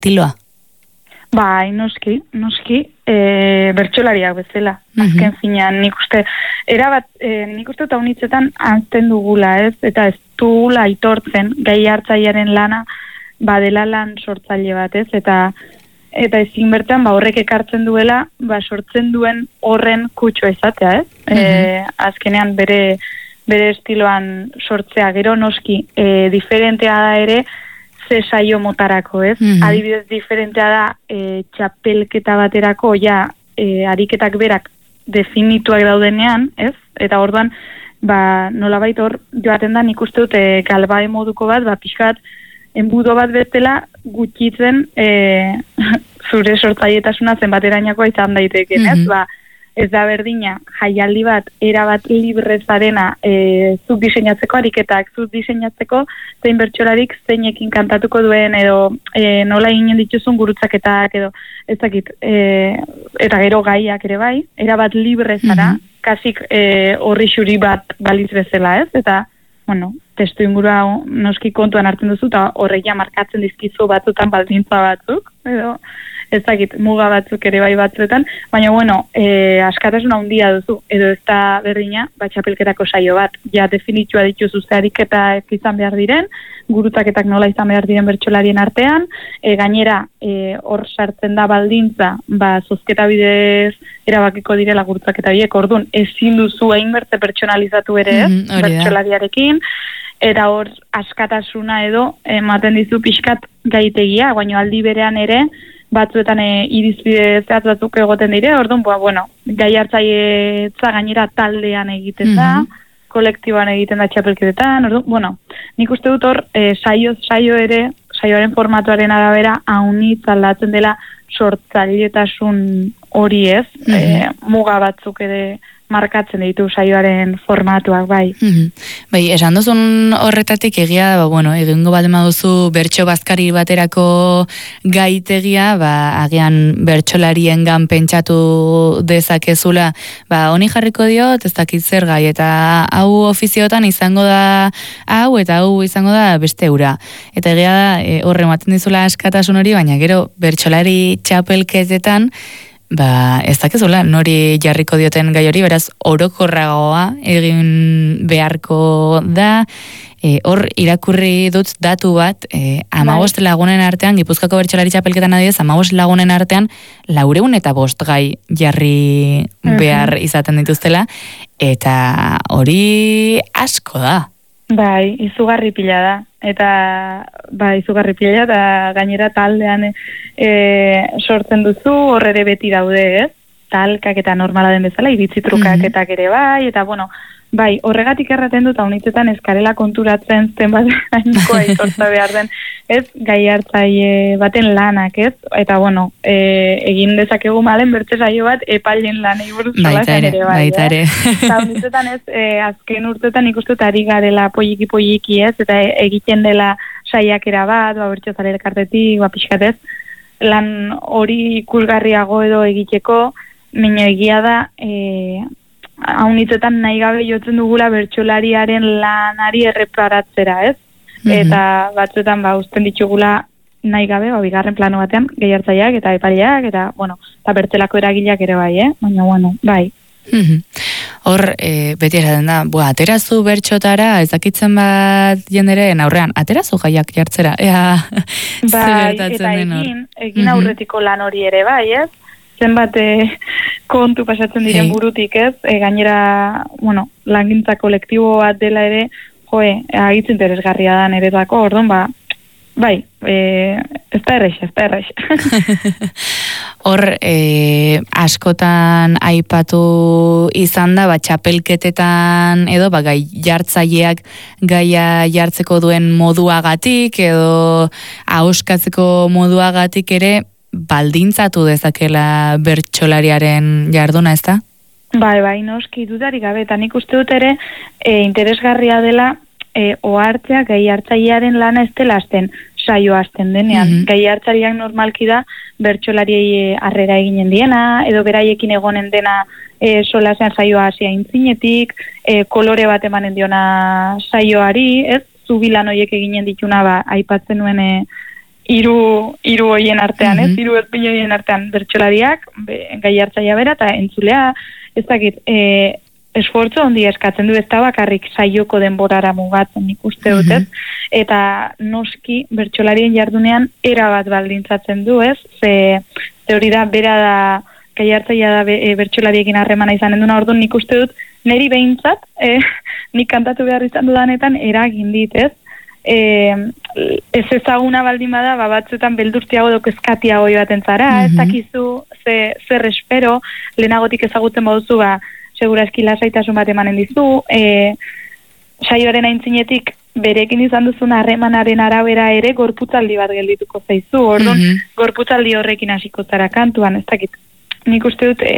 estiloa? Bai, noski, bertsolariak bezala. Azken finean, nik uste, nik uste eta unitzetan antzten dugula, ez? Eta ez dugula aitortzen gai hartzailearen lana, badela lan sortzaile bat, ez? Eta ezin bertan, horrek ekartzen duela, sortzen duen horren kutsua izatea, ez? Azkenean bere estiloan sortzea, gero noski, diferentea da ere, ze saio motarako, ez? Adibidez, diferentea da txapelketa baterako, ariketak berak definituak daudenean, ez? Eta orduan, nolabait hor joaten da, nik uste dute galbae moduko bat, pixkat, enbudo bat bestela gutxitzen zure sortzailetasuna zenbaterainakoa izan daiteken, ez? Ez da berdina, jaialdi bat, erabat librezarena zuk diseinatzeko, ariketak zuk diseinatzeko, zein bertsolarik zeinekin kantatuko duen, edo nola eginen dituzun gurutzaketak, edo ez dakit, eta gero gaiak ere bai, erabat librezara, kasik horri xuri bat baliz bezala, ez? Eta, testu ingurua noski kontuan hartzen duzu, eta horreia markatzen dizkizu batzutan baldintza batzuk, edo ez dakit, muga batzuk ere bai batzuetan, baina, askatasuna handia duzu, edo ez da berdina, txapelketako saio bat, definitua dituzu ze ariketak izan behar diren, gurutzaketak nola izan behar diren bertsolarien artean, gainera, hor sartzen da baldintza, zozketa bidez erabakiko direla gurutzaketa biek, orduan, ezin duzu egin bertze pertsonalizatu ere ez, bertsolariarekin, eta hor askatasuna edo ematen dizu pixkat gaitegia, baina aldi berean ere, batzuetan irizpide zehatz batzuk egoten dire, orduan, gai hartzailetza gainera taldean egiten da, kolektiboan egiten da txapelketetan, orduan, nik uste dut hor, saioaren formatuaren arabera, haunitz aldatzen dela sortzailetasun hori ez, muga batzuk ere markatzen ditu saioaren formatuak, bai. Bai, esan duzun horretatik egia, egingo baldema duzu bertso bazkari baterako gaitegia, agian bertsolariengan pentsatu dezakezula, honi jarriko diot, ez dakit zer gai, eta hau ofiziotan izango da hau, eta hau izango da beste ura. Eta egia da, horre ematen dizula askatasun hori, baina gero bertsolari txapelketetan, ez dakezula, nori jarriko dioten gai hori, beraz, orokorragoa egin beharko da, hor irakurri dut datu bat, 15 lagunen artean, Gipuzkoako bertsolari txapelketan adidez, 15 lagunen artean, 405 gai jarri behar izaten dituztela, eta hori asko da. Bai, izugarri pila da. Eta, izugarri pila da, gainera taldean sortzen duzu, horre beti daude, ez? Talkak eta normala den bezala, iritzi trukaketak ere bai, eta, horregatik erraten dut, haunitzetan eskarela konturatzen zenbat gainikoa itortza behar den, ez? Gai hartzaile baten lanak, ez? Eta, egin dezakegu malen bertze saio bat epailen lanei buruz solasean ere bai, Eta haunitzetan ez, azken urteetan ikusten ari garela polliki, ez? Eta egiten dela saiakera bat, bertso zale elkartetik, pixkatez, lan hori ikusgarriago edo egiteko, baina egia da, haunitzetan nahi gabe jotzen dugula bertsolariaren lanari erreparatzera, ez? Eta batzuetan usten ditugula nahi gabe, bigarren plano batean, gehi hartzaileak eta epaileak, eta, eta bertzelako eragileak ere bai, baina, bai. Hor, beti esaten da, aterazu bertxotara, ezakitzen bat jenderen aurrean, aterazu gaiak jartzera, bai, eta egin aurretiko lan hori ere bai, ez? Zenbat kontu pasatzen diren burutik, ez? Gainera, langintza kolektibo bat dela ere, agitz interesgarria da niretako, orduan, bai, ez da errex. Hor, askotan aipatu izan da, txapelketetan edo, gai jartzaileak gaia jartzeko duen moduagatik, edo ahoskatzeko moduagatik ere, baldintzatu dezakela bertsolariaren jarduna, ez da? Bai, noski dudarik gabe, eta nik uste dut ere interesgarria dela ohartzea gai hartzailearen lana ez dela hasten saio hasten denean. Gai hartzaileak normalki da bertsolariei harrera eginen diena, edo beraiekin egonen dena solasean saioa hasia intzinetik, kolore bat emanen diona saioari, ez? Zubilan horiek eginen dituna aipatzen nuen hiru hoien artean, ez? Hiru hoien artean bertsolariak, gai hartzaia bera, eta entzulea, ez dakit, esfortzu handi eskatzen du, ez da bakarrik saioko denborara mugatzen nik uste dut, ez? Eta noski bertsolarien jardunean erabat baldintzatzen du, ez? Ze hori da, bera da, gai hartzaia da bertsolariekin harremana izanen duna, orduan nik uste dut, niri behintzat, nik kantatu behar izan dudanetan eragin dit, ez? Ez ezaguna baldin bada, batzuetan beldurtiago edo kezkatiago baten zara, ez dakizu zer espero, lehenagotik ezagutzen baduzu, segurazki lasaitasun bat emanen dizu, saioaren aintzinetik berekin izan duzun harremanaren arabera ere gorputzaldi bat geldituko zaizu, orduan gorputzaldi horrekin hasiko zara kantuan, ez dakit. Nik uste dut,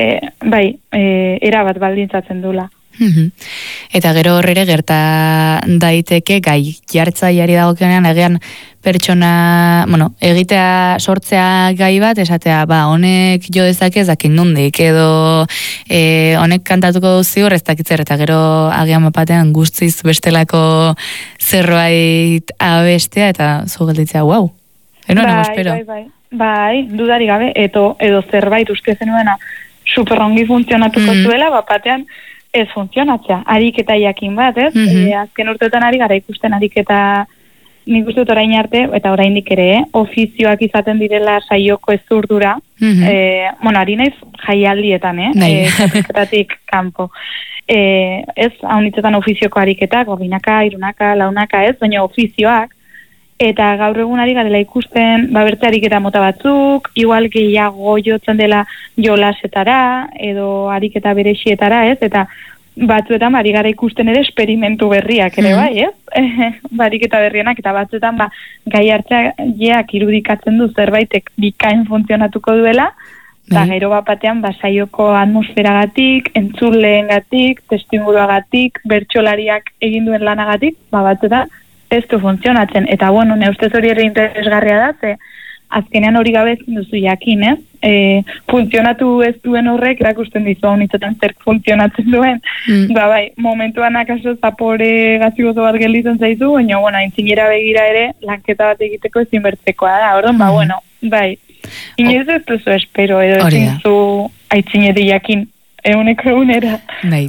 erabat baldintzatzen dula. Eta gero horrere gerta daiteke gai jartzaileari dagokionean egean pertsona, egitea sortzea gai bat, esatea, honek jo dezake ez dakin nondik, edo honek kantatuko duzi hor ez dakitzer, eta gero agian batean guztiz bestelako zerbait abestea, eta zu gelditzea, wow, enoen espero. Bai, dudari gabe, edo zerbait uste zenuena superrongi funtzionatuko zuela, batean ez funtzionatzea, ariketa jakin bat, ez? Azken urteetan ari gara ikusten ariketa, nik uste dut orain arte, eta oraindik ere, ofizioak izaten direla saioko ezurdura, ari naiz jaialdietan, txapelketatik kanpo. Ez, haunitzetan ofizioko ariketak, binaka, irunaka, launaka, ez, baina ofizioak, eta gaur egun ari garela ikusten, bertze ariketa mota batzuk, igual gehiago jotzen dela jolasetara, edo ariketa berexietara, ez? Eta batzuetan ari gara ikusten ere esperimentu berriak ere, bai, ez? Ariketa berrienak, eta batzuetan gai hartzaileak irudikatzen du zerbaitek bikain funtzionatuko duela, eta gero batean saioko atmosferagatik, entzuleengatik, testuinguruagatik, bertsolariak egin duen lanagatik, batzuetan ez du funtzionatzen, eta ne ustez hori ere interesgarria da, ze azkenean hori gabe ezin duzu jakin, ez? Funtzionatu ez duen horrek erakusten dizu hau nitzetan zer funtzionatzen duen, momentuan akaso zapore gazigozo bat gelditzen zaizu, baina, aintzinera begira ere, lanketa bat egiteko ezin bertzekoa da, orduan, inoiz ez duzu espero, edo ezin zu aintzineri jakin, eguneko egunera. Bai.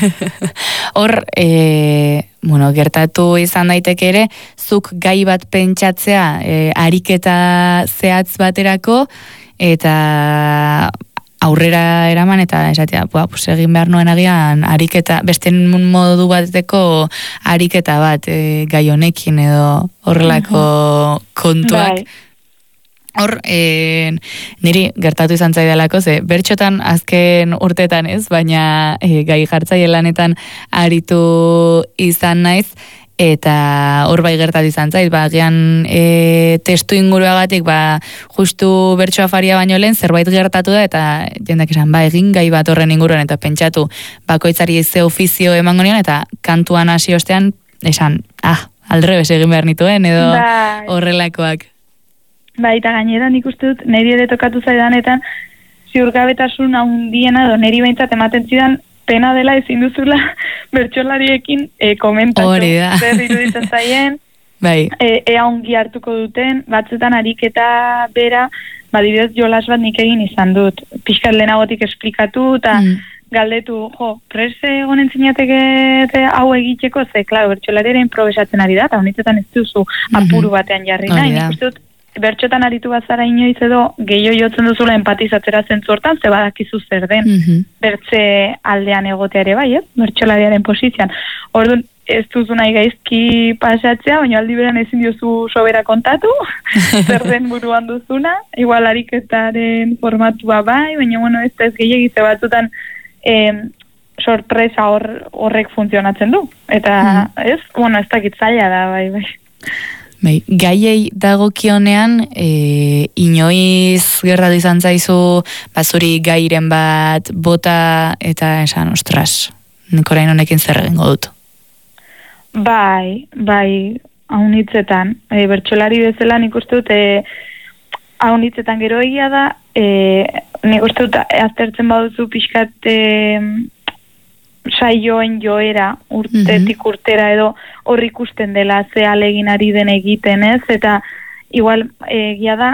Hor, gertatu izan daiteke ere, zuk gai bat pentsatzea ariketa zehatz baterako, eta aurrera eraman, eta esatea, egin behar nuen agian ariketa, beste modu bateko ariketa bat gai honekin edo horrelako kontuak. Hor, niri gertatu izan zaidalako, ze bertxotan azken urtetan ez, baina gai jartzaile lanetan aritu izan naiz, eta hor gertatu izan zait, agian testu inguruagatik, justu bertxo afaria baino lehen, zerbait gertatu da, eta jendak esan, egin gai bat horren inguruan, eta pentsatu, bakoitzari ze ofizio emango nion, eta kantuan hasi ostean, esan, aldrebes egin behar nituen, edo horrelakoak. Eta gainera nik uste dut, niri ere tokatu zaidanetan, ziurgabetasun handiena edo niri behintzat ematen zidan, pena dela ezin duzula bertsolariekin komentatu. Hori da. Zer iruditzen zaien, ea ongi hartuko duten, batzuetan ariketa bera, adibidez jolas bat nik egin izan dut. Pixkat lehenagotik esplikatu, eta galdetu, prese egonen zinateke hau egiteko, ze, klaro, bertsolariera improvisatzen ari da, eta honitzetan ez duzu apuru batean jarri nahi. Nik uste dut, bertxotan aritu bazara inoiz edo gehiago jotzen duzula empatizatzera zentzu hortan, ze badakizu zer den bertze aldean egotea ere bai, ez? Bertxolariaren posizioan. Orduan, ez duzu nahi gaizki pasatzea, baina aldi beran ezin diozu sobera kontatu, zer den buruan duzuna, igual ariketaren formatua bai, baina ez gehiagize batzutan sorpresa horrek funtzionatzen du. Eta ez dakit zaila da, bai. Gaiei dagokionean, inoiz gertatu izan zaizu, zuri gairen bat bota eta esan, ostras, nik orain honekin zer egingo dut. Bai, haunitzetan. Bertsolari bezala nik uste dut, haunitzetan gero egia da, nik uste dut aztertzen baduzu pixkat saioen joera urtetik urtera edo hor ikusten dela ze alegin ari den egiten, ez? Eta igual egia da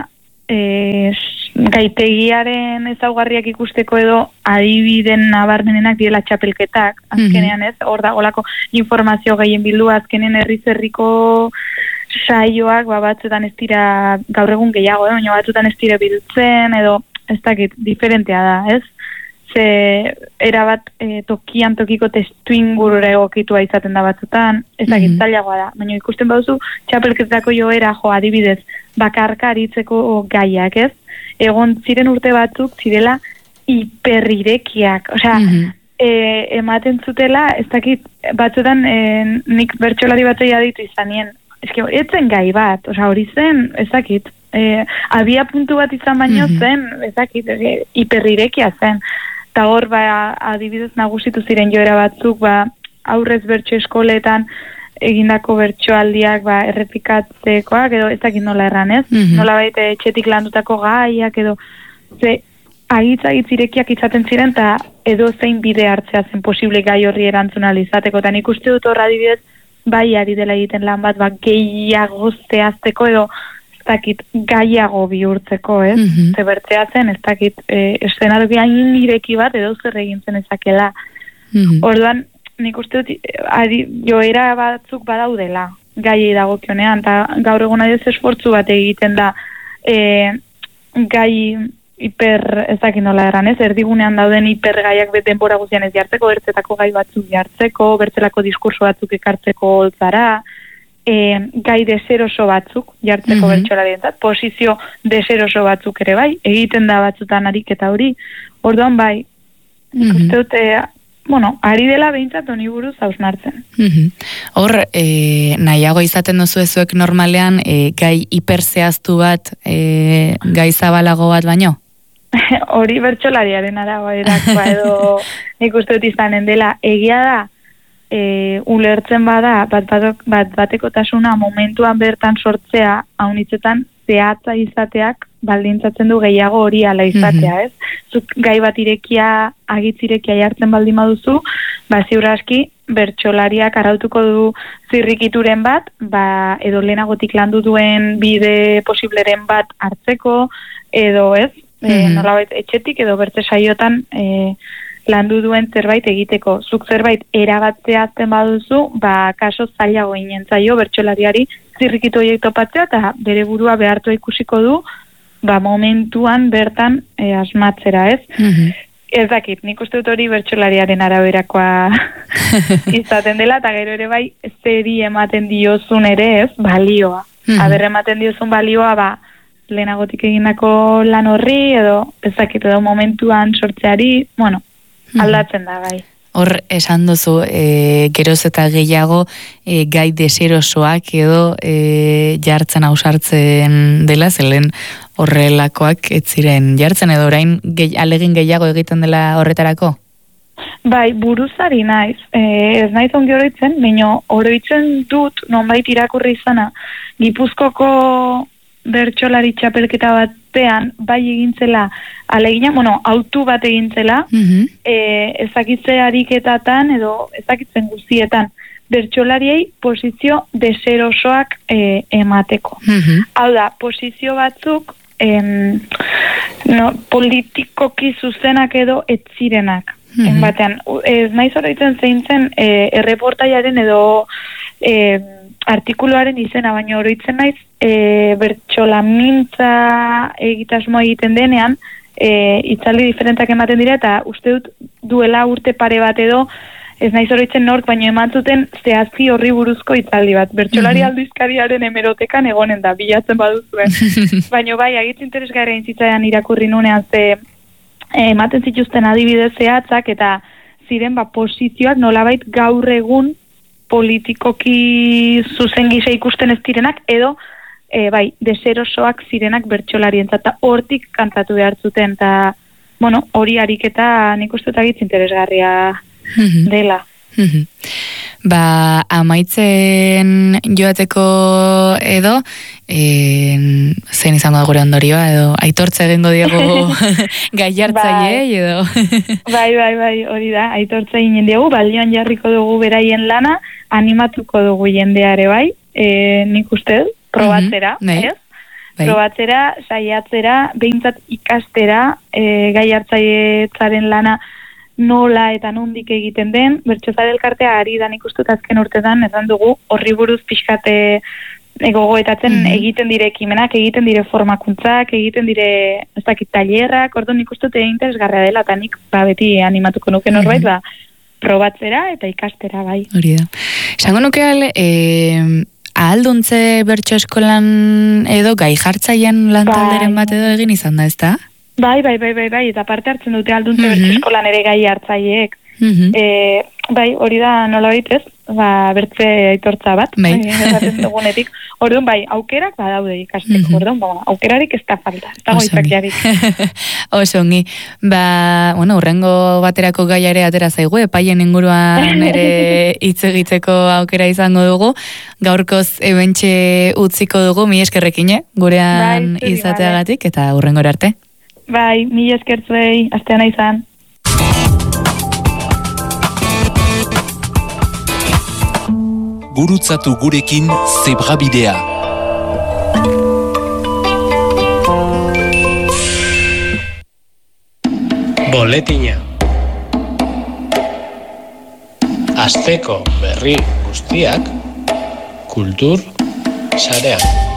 gaitegiaren ezaugarriak ikusteko edo adibiden nabarmenenak direla txapelketak, azkenean ez, hor da olako informazio gehien bildu, azkenen herriko saioak batzutan ez dira gaur egun gehiago, baina batzutan ez dira biltzen edo ez dakit, diferentea da, ez? Ze erabat tokiko testu ingurura egokitua izaten da batzutan, ez dakit, zailagoa da, baina ikusten baduzu txapelketako joera adibidez bakarka aritzeko gaiak, ez? Egon ziren urte batzuk zirela hiperrirekiak, osea, ematen zutela, ez dakit, batzutan nik bertsolari batzei aditu izanien, eske, etzen gai bat, osea, hori zen, ez dakit, abia puntu bat izan baino zen, ez dakit, hiperrirekia zen, eta hor, adibidez nagusitu ziren joera batzuk, aurrez bertso eskoletan egindako bertsoaldiak errepikatzekoak, edo ez dakit nola erran, ez? Nola baita etxetik landutako gaiak, edo ze agitz irekiak izaten ziren, eta edo zein bide hartzea zen posible gai horri erantzun izateko, eta nik uste dut horra adibidez, bai ari dela egiten lan bat, gehiago zehazteko, edo ez dakit gaiago bihurtzeko, ez? Ze bertzea zen, ez dakit eszenario hain ireki bat, edo zer egin zen ezakela. Orduan, nik uste dut, joera batzuk badaudela, gaiei dagokionean, eta gaur egun adioz esfortzu bat egiten da gai ez dakit nola eran, ez? Erdigunean dauden hipergaiak denbora guztian ez jartzeko, bertzetako gai batzuk jartzeko, bertzelako diskurso batzuk ekartzeko holtzara, gai deseroso batzuk jartzeko bertsolarientzat, posizio deseroso batzuk ere bai, egiten da batzutan ariketa hori, orduan bai, nik uste dut, ari dela behintzat honi buruz hausnartzen. Hor, nahiago izaten duzu ezuek normalean gai hiperzehaztu bat, gai zabalago bat baino? Hori bertsolariaren aragoerakoa edo nik uste dut izanen dela. Egia da, ulertzen bada, batekotasuna momentuan bertan sortzea, haunitzetan zehatza izateak baldintzatzen du gehiago hori ala izatea, ez? Zuk gai bat agitz irekia jartzen baldin baduzu, ziur aski bertsolariak arautuko du zirrikituren bat, edo lehenagotik landu duen bide posibleren bat hartzeko, edo ez, nolabait etxetik edo bertze saiotan landu duen zerbait egiteko. Zuk zerbait erabatzea azten baduzu, kaso zailago inentzaio bertsolariari zirrikitu horiek topatzea, eta bere burua behartua ikusiko du, momentuan bertan asmatzera, ez? Ez dakit, nik uste dut hori bertsolariaren araberakoa izaten dela, eta gero ere bai, zeri ematen diozun ere, ez? Balioa. Aber ematen diozun balioa, lehenagotik egindako lan horri, edo ez dakit, edo momentuan sortzeari, aldatzen da gai. Hor esan duzu, geroz eta gehiago gai deserosoak edo jartzen ausartzen dela, zelen horrelakoak ez ziren jartzen edo orain alegin gehiago egiten dela horretarako? Bai, buruzari naiz. Ez naiz ongi oroitzen, baina oroitzen dut, nonbait irakurri izana, Gipuzkoko bertsolari txapelketa batean bai egintzela alegina, autu bat egintzela, ezakitze ariketatan edo ezakitzen guztietan bertsolariei posizio deserosoak emateko. Hau da, posizio batzuk politikoki zuzenak edo etzirenak. Batean, ez naiz oroitzen zein zen erreportaiaren edo artikuluaren izena, baina oroitzen naiz bertsolamintza egitasmoa egiten denean, itzaldi diferentak ematen dira, eta uste dut duela urte pare bat edo, ez naiz oroitzen nork, baina eman zuten zehazki horri buruzko itzaldi bat. Bertsolari aldizkariaren hemerotekan egonen da, bilatzen baduzuen. Baina bai, agitz interesgarria intzitzaian irakurri nunean, ze ematen zituzten adibidez zehatzak, eta ziren posizioak nolabait gaur egun politikoki zuzen gisa ikusten ez direnak, edo deserosoak zirenak bertsolarientzat, eta hortik kantatu behar zuten, eta hori ariketa nik uste agitz interesgarria dela. Amaitzen joateko edo zein izango da gure ondorioa edo aitortza egingo diego gai hartzaileei edo bai, hori da, aitortza egin diegu, balioan jarriko dugu beraien lana, animatuko dugu jendeare bai, nik uste probatzera, ez? probatzera, saiatzera, behintzat ikastera, gai hartzailetzaren lana nola eta nondik egiten den, Bertsozale Elkartea ari da nik uste azken urtetan, esan dugu, horri buruz pixkate gogoetatzen egiten dire ekimenak, egiten dire formakuntzak, egiten dire, ez dakit, tailerrak, orduan nik uste interesgarria dela, eta nik beti animatuko nuke norbait, probatzera eta ikastera, bai. Hori da. Esango nuke ahalduntze bertso eskolan edo gai jartzaian lantalderen bat edo egin izan da, ez da? Bai, eta parte hartzen dute ahalduntze bertso eskolan ere gai hartzaileek. Bai, hori da nola baitez, bertze aitortza bat, erraten dugunetik. Orduan, bai, aukerak badaude ikasteko, orduan, aukerarik ez da falta, ez dago izakiarik. Oso ongi, urrengo baterako gaia ere atera zaigu, epaien inguruan ere hitz egiteko aukera izango dugu, gaurkoz ebentxe utziko dugu, mi eskerrekin, gurean izateagatik, eta urrengora arte. Bai, mi eskertzuei, asteana izan. Gurutzatu gurekin Zebrabidea. Boletina. Asteko berri guztiak Kultur sarean.